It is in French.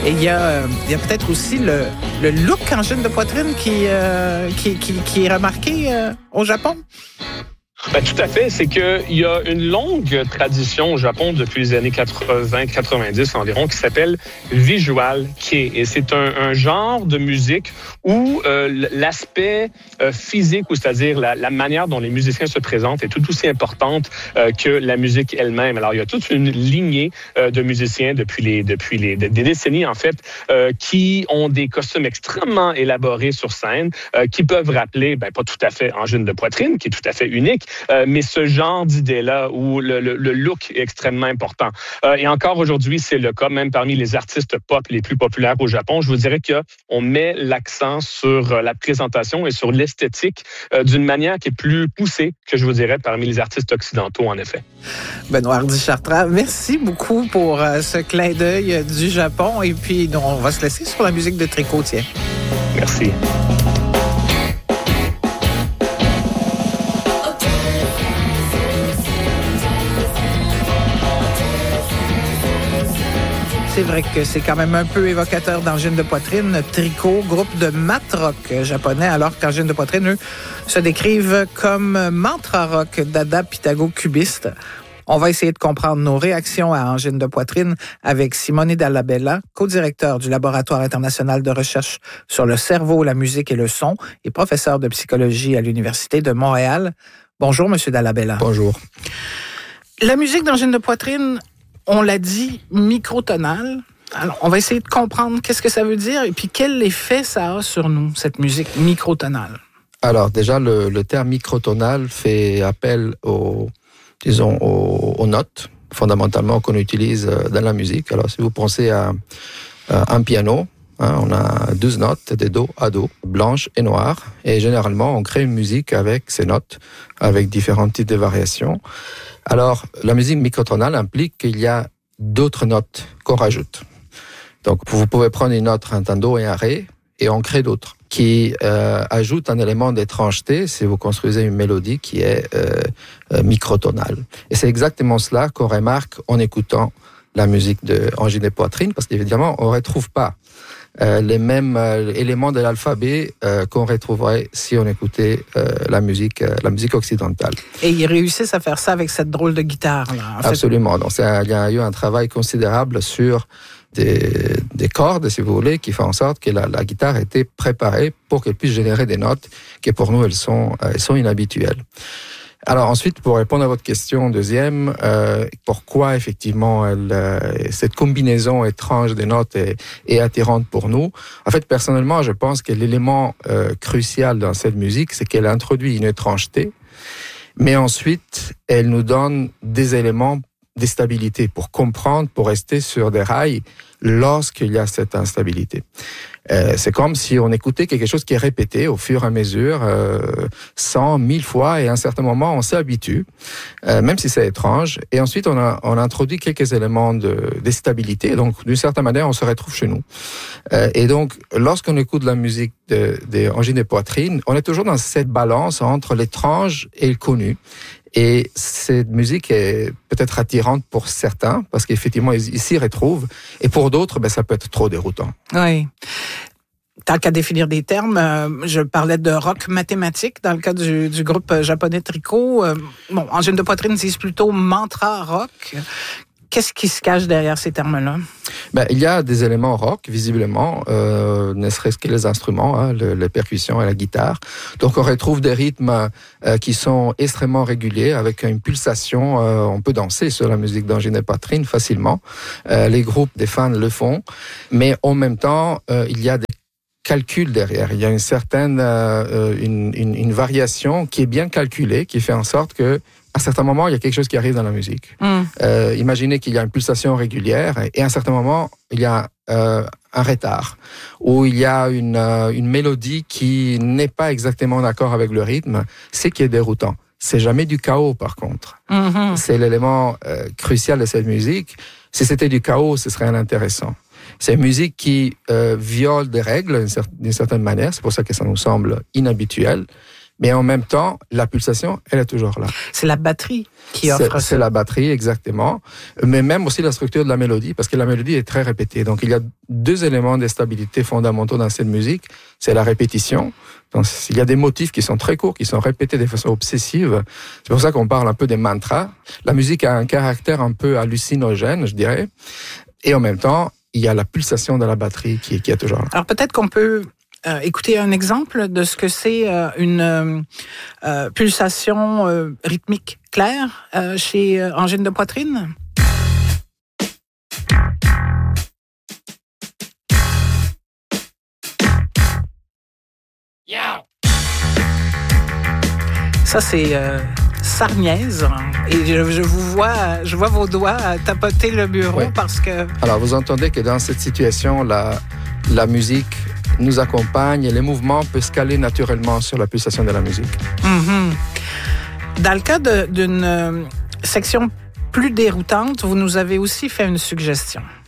Et il y a peut-être aussi le look angine de poitrine qui est remarqué au Japon. Ben, tout à fait. C'est qu'il y a une longue tradition au Japon depuis les années 80-90 environ qui s'appelle Visual Kei. Et c'est un genre de musique où l'aspect physique, ou c'est-à-dire la manière dont les musiciens se présentent est tout aussi importante que la musique elle-même. Alors, il y a toute une lignée de musiciens depuis des décennies, en fait, qui ont des costumes extrêmement élaborés sur scène, qui peuvent rappeler, ben, pas tout à fait angine de poitrine, qui est tout à fait unique, mais ce genre d'idée-là où le look est extrêmement important. Et encore aujourd'hui, c'est le cas, même parmi les artistes pop les plus populaires au Japon. Je vous dirais qu'on met l'accent sur la présentation et sur l'esthétique d'une manière qui est plus poussée que je vous dirais parmi les artistes occidentaux, en effet. Benoît Hardy-Chartrand, merci beaucoup pour ce clin d'œil du Japon. Et puis, on va se laisser sur la musique de Tricot, tiens. Merci. C'est vrai que c'est quand même un peu évocateur d'angine de poitrine. Tricot, groupe de mat rock japonais, alors qu'angine de poitrine, eux, se décrivent comme mantra rock, dada, pythago, cubiste. On va essayer de comprendre nos réactions à angine de poitrine avec Simone Dallabella, co-directeur du Laboratoire international de recherche sur le cerveau, la musique et le son et professeur de psychologie à l'Université de Montréal. Bonjour, Monsieur Dallabella. Bonjour. La musique d'angine de poitrine, on l'a dit, microtonale. Alors, on va essayer de comprendre qu'est-ce que ça veut dire et puis quel effet ça a sur nous, cette musique microtonale. Alors, déjà, le terme microtonal fait appel aux notes, fondamentalement, qu'on utilise dans la musique. Alors, si vous pensez à un piano, on a 12 notes, des do à do, blanches et noires. Et généralement, on crée une musique avec ces notes, avec différents types de variations. Alors, la musique microtonale implique qu'il y a d'autres notes qu'on rajoute. Donc, vous pouvez prendre une note, un do et un ré, et on crée d'autres qui ajoutent un élément d'étrangeté si vous construisez une mélodie qui est microtonale. Et c'est exactement cela qu'on remarque en écoutant la musique de Angine de poitrine, parce qu'évidemment, on ne retrouve pas les mêmes éléments de l'alphabet qu'on retrouverait si on écoutait la musique occidentale. Et ils réussissent à faire ça avec cette drôle de guitare, là. Absolument. Donc, il y a eu un travail considérable sur des cordes, si vous voulez, qui font en sorte que la guitare était préparée pour qu'elle puisse générer des notes qui, pour nous, elles sont inhabituelles. Alors ensuite, pour répondre à votre question deuxième, pourquoi effectivement cette combinaison étrange des notes est attirante pour nous? En fait, personnellement, je pense que l'élément crucial dans cette musique, c'est qu'elle introduit une étrangeté, mais ensuite, elle nous donne des éléments de stabilité pour comprendre, pour rester sur des rails lorsqu'il y a cette instabilité. C'est comme si on écoutait quelque chose qui est répété au fur et à mesure, 100, 1000 fois, et à un certain moment, on s'habitue, même si c'est étrange. Et ensuite, on introduit quelques éléments de stabilité. Donc, d'une certaine manière, on se retrouve chez nous. Et donc, lorsqu'on écoute la musique de Angine de poitrine, on est toujours dans cette balance entre l'étrange et le connu. Et cette musique est peut-être attirante pour certains, parce qu'effectivement, ils s'y retrouvent. Et pour d'autres, ça peut être trop déroutant. Oui. Tant qu'à définir des termes, je parlais de rock mathématique dans le cas du groupe japonais Tricot. Angine de poitrine disent plutôt mantra rock. Qu'est-ce qui se cache derrière ces termes-là? Il y a des éléments rock, visiblement, ne serait-ce que les instruments, les percussions et la guitare. Donc, on retrouve des rythmes qui sont extrêmement réguliers, avec une pulsation. On peut danser sur la musique d'Angine de poitrine facilement. Les groupes des fans le font. Mais en même temps, il y a des calculs derrière. Il y a une certaine une variation qui est bien calculée, qui fait en sorte que à un certain moment, il y a quelque chose qui arrive dans la musique. Imaginez qu'il y a une pulsation régulière et à un certain moment, il y a un retard ou il y a une mélodie qui n'est pas exactement d'accord avec le rythme, c'est qui est déroutant. C'est jamais du chaos, par contre. C'est l'élément crucial de cette musique. Si c'était du chaos, ce serait inintéressant. C'est une musique qui viole des règles d'une certaine manière. C'est pour ça que ça nous semble inhabituel. Mais en même temps, la pulsation, elle est toujours là. C'est la batterie qui offre ça. C'est la batterie, exactement. Mais même aussi la structure de la mélodie, parce que la mélodie est très répétée. Donc, il y a 2 éléments de stabilité fondamentaux dans cette musique. C'est la répétition. Donc, il y a des motifs qui sont très courts, qui sont répétés de façon obsessive. C'est pour ça qu'on parle un peu des mantras. La musique a un caractère un peu hallucinogène, je dirais. Et en même temps, il y a la pulsation de la batterie qui est toujours là. Alors, peut-être qu'on peut écouter un exemple de ce que c'est une pulsation rythmique claire chez angine de poitrine. Ça, c'est Sarniaise. Et je vois vos doigts tapoter le bureau parce que... Alors, vous entendez que dans cette situation, la musique nous accompagne et les mouvements peuvent se caler naturellement sur la pulsation de la musique. Mm-hmm. Dans le cas d'une section plus déroutante, vous nous avez aussi fait une suggestion.